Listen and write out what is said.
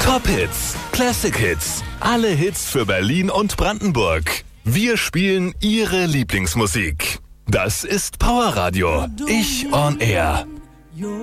Top Hits, Classic Hits, alle Hits für Berlin und Brandenburg. Wir spielen Ihre Lieblingsmusik. Das ist Power Radio. Ich on Air.